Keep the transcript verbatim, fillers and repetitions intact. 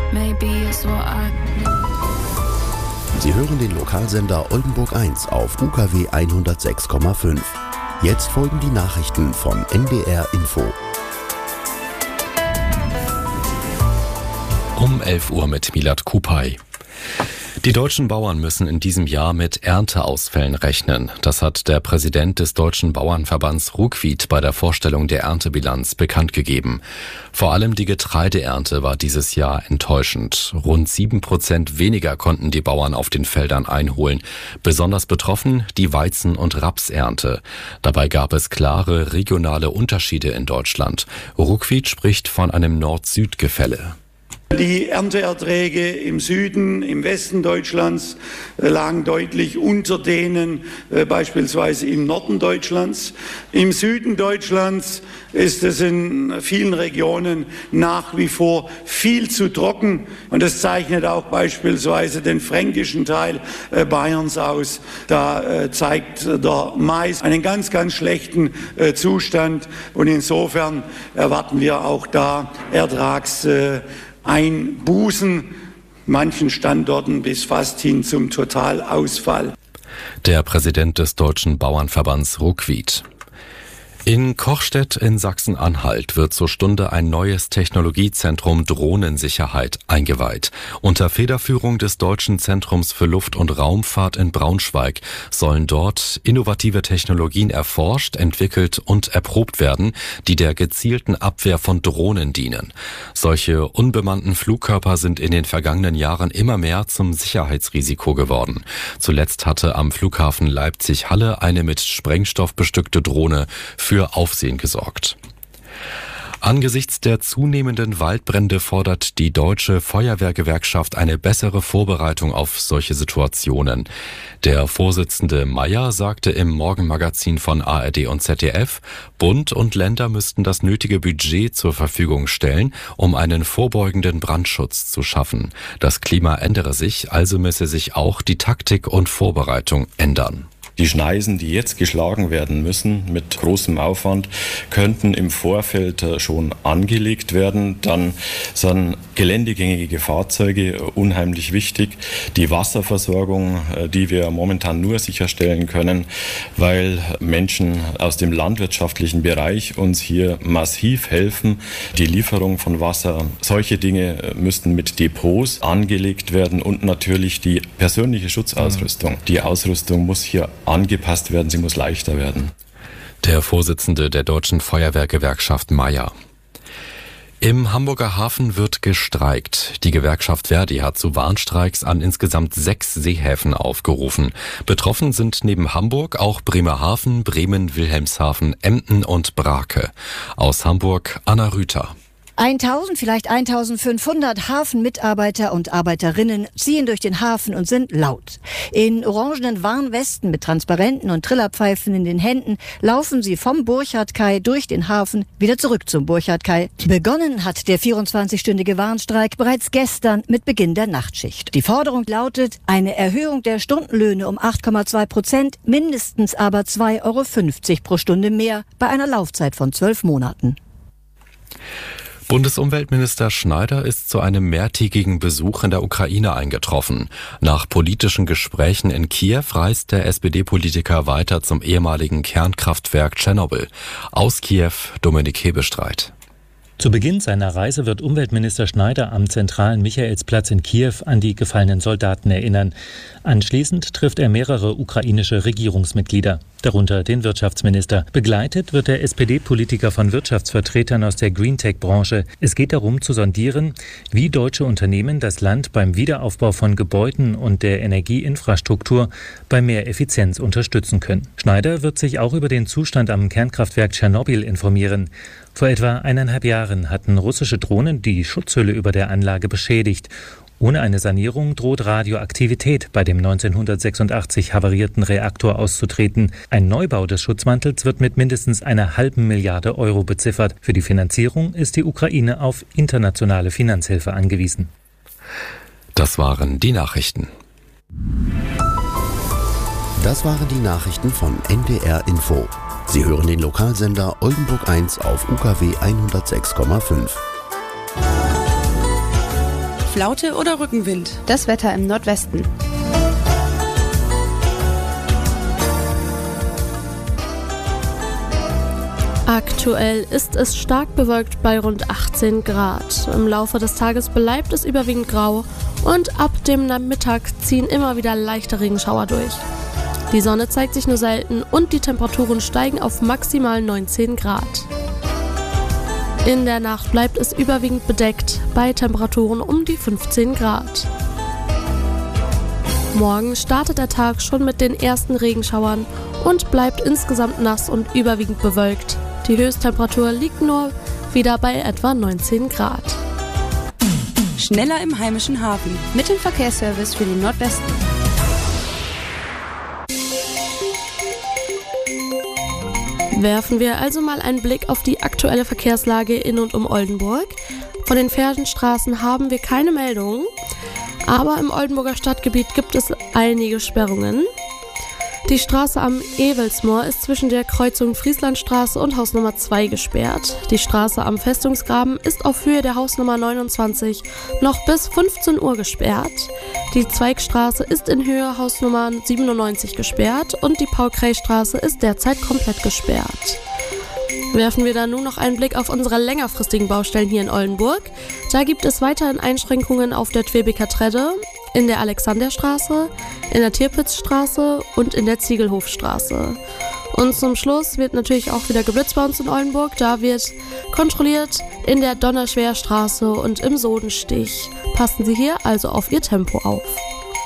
maybe it's what I need. Sie hören den Lokalsender Oldenburg eins auf U K W hundertsechs Komma fünf. Jetzt folgen die Nachrichten von N D R Info. Um elf Uhr mit Milad Kupay. Die deutschen Bauern müssen in diesem Jahr mit Ernteausfällen rechnen. Das hat der Präsident des Deutschen Bauernverbands Ruckwied bei der Vorstellung der Erntebilanz bekannt gegeben. Vor allem die Getreideernte war dieses Jahr enttäuschend. Rund sieben Prozent weniger konnten die Bauern auf den Feldern einholen. Besonders betroffen die Weizen- und Rapsernte. Dabei gab es klare regionale Unterschiede in Deutschland. Ruckwied spricht von einem Nord-Süd-Gefälle. Die Ernteerträge im Süden, im Westen Deutschlands äh, lagen deutlich unter denen äh, beispielsweise im Norden Deutschlands. Im Süden Deutschlands ist es in vielen Regionen nach wie vor viel zu trocken. Und das zeichnet auch beispielsweise den fränkischen Teil äh, Bayerns aus. Da äh, zeigt der Mais einen ganz, ganz schlechten äh, Zustand. Und insofern erwarten wir auch da Ertrags äh, Einbußen, manchen Standorten bis fast hin zum Totalausfall. Der Präsident des Deutschen Bauernverbands Ruckwied. In Kochstedt in Sachsen-Anhalt wird zur Stunde ein neues Technologiezentrum Drohnensicherheit eingeweiht. Unter Federführung des Deutschen Zentrums für Luft- und Raumfahrt in Braunschweig sollen dort innovative Technologien erforscht, entwickelt und erprobt werden, die der gezielten Abwehr von Drohnen dienen. Solche unbemannten Flugkörper sind in den vergangenen Jahren immer mehr zum Sicherheitsrisiko geworden. Zuletzt hatte am Flughafen Leipzig-Halle eine mit Sprengstoff bestückte Drohne für Aufsehen gesorgt. Angesichts der zunehmenden Waldbrände fordert die Deutsche Feuerwehrgewerkschaft eine bessere Vorbereitung auf solche Situationen. Der Vorsitzende Meyer sagte im Morgenmagazin von A R D und Z D F, Bund und Länder müssten das nötige Budget zur Verfügung stellen, um einen vorbeugenden Brandschutz zu schaffen. Das Klima ändere sich, also müsse sich auch die Taktik und Vorbereitung ändern. Die Schneisen, die jetzt geschlagen werden müssen, mit großem Aufwand, könnten im Vorfeld schon angelegt werden. Dann sind geländegängige Fahrzeuge unheimlich wichtig. Die Wasserversorgung, die wir momentan nur sicherstellen können, weil Menschen aus dem landwirtschaftlichen Bereich uns hier massiv helfen. Die Lieferung von Wasser, solche Dinge müssten mit Depots angelegt werden und natürlich die persönliche Schutzausrüstung. Die Ausrüstung muss hier angepasst werden, sie muss leichter werden. Der Vorsitzende der Deutschen Feuerwehrgewerkschaft Meyer. Im Hamburger Hafen wird gestreikt. Die Gewerkschaft Verdi hat zu Warnstreiks an insgesamt sechs Seehäfen aufgerufen. Betroffen sind neben Hamburg auch Bremerhaven, Bremen, Wilhelmshaven, Emden und Brake. Aus Hamburg Anna Rüther. eintausend, vielleicht eintausendfünfhundert Hafenmitarbeiter und Arbeiterinnen ziehen durch den Hafen und sind laut. In orangenen Warnwesten mit Transparenten und Trillerpfeifen in den Händen laufen sie vom Burchardkai durch den Hafen wieder zurück zum Burchardkai. Begonnen hat der vierundzwanzigstündige Warnstreik bereits gestern mit Beginn der Nachtschicht. Die Forderung lautet eine Erhöhung der Stundenlöhne um acht Komma zwei Prozent, mindestens aber zwei Euro fünfzig pro Stunde mehr bei einer Laufzeit von zwölf Monaten. Bundesumweltminister Schneider ist zu einem mehrtägigen Besuch in der Ukraine eingetroffen. Nach politischen Gesprächen in Kiew reist der S P D-Politiker weiter zum ehemaligen Kernkraftwerk Tschernobyl. Aus Kiew Dominik Hebestreit. Zu Beginn seiner Reise wird Umweltminister Schneider am zentralen Michaelsplatz in Kiew an die gefallenen Soldaten erinnern. Anschließend trifft er mehrere ukrainische Regierungsmitglieder, darunter den Wirtschaftsminister. Begleitet wird der S P D-Politiker von Wirtschaftsvertretern aus der Greentech-Branche. Es geht darum zu sondieren, wie deutsche Unternehmen das Land beim Wiederaufbau von Gebäuden und der Energieinfrastruktur bei mehr Effizienz unterstützen können. Schneider wird sich auch über den Zustand am Kernkraftwerk Tschernobyl informieren. Vor etwa eineinhalb Jahren hatten russische Drohnen die Schutzhülle über der Anlage beschädigt. Ohne eine Sanierung droht Radioaktivität bei dem neunzehnhundertsechsundachtzig havarierten Reaktor auszutreten. Ein Neubau des Schutzmantels wird mit mindestens einer halben Milliarde Euro beziffert. Für die Finanzierung ist die Ukraine auf internationale Finanzhilfe angewiesen. Das waren die Nachrichten. Das waren die Nachrichten von N D R Info. Sie hören den Lokalsender Oldenburg eins auf U K W hundertsechs Komma fünf. Flaute oder Rückenwind? Das Wetter im Nordwesten. Aktuell ist es stark bewölkt bei rund achtzehn Grad. Im Laufe des Tages bleibt es überwiegend grau und ab dem Mittag ziehen immer wieder leichte Regenschauer durch. Die Sonne zeigt sich nur selten und die Temperaturen steigen auf maximal neunzehn Grad. In der Nacht bleibt es überwiegend bedeckt bei Temperaturen um die fünfzehn Grad. Morgen startet der Tag schon mit den ersten Regenschauern und bleibt insgesamt nass und überwiegend bewölkt. Die Höchsttemperatur liegt nur wieder bei etwa neunzehn Grad. Schneller im heimischen Hafen. Mit dem Verkehrsservice für den Nordwesten. Werfen wir also mal einen Blick auf die aktuelle Verkehrslage in und um Oldenburg. Von den Fährstraßen haben wir keine Meldungen, aber im Oldenburger Stadtgebiet gibt es einige Sperrungen. Die Straße am Ewelsmoor ist zwischen der Kreuzung Frieslandstraße und Hausnummer zwei gesperrt. Die Straße am Festungsgraben ist auf Höhe der Hausnummer neunundzwanzig noch bis fünfzehn Uhr gesperrt. Die Zweigstraße ist in Höhe Hausnummer siebenundneunzig gesperrt und die Paul-Kray-Straße ist derzeit komplett gesperrt. Werfen wir dann nun noch einen Blick auf unsere längerfristigen Baustellen hier in Oldenburg. Da gibt es weiterhin Einschränkungen auf der Twebeker Tredde, in der Alexanderstraße, in der Tirpitzstraße und in der Ziegelhofstraße. Und zum Schluss wird natürlich auch wieder geblitzt bei uns in Oldenburg. Da wird kontrolliert in der Donnerschwerstraße und im Sodenstich. Passen Sie hier also auf Ihr Tempo auf.